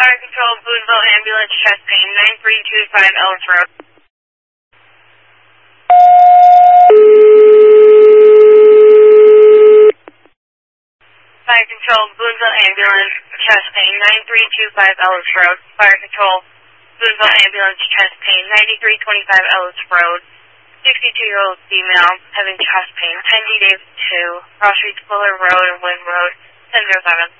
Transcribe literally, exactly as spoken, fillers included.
Fire Control, Boonville Ambulance, chest pain, nine three two five Ellis Road. Fire Control, Boonville Ambulance, chest pain, nine three two five Ellis Road. Fire Control, Boonville Ambulance, chest pain, ninety-three twenty-five Ellis Road. sixty-two-year-old female having chest pain, ten D days two, Cross Street, Fuller Road, and Wind Road, ten oh seven.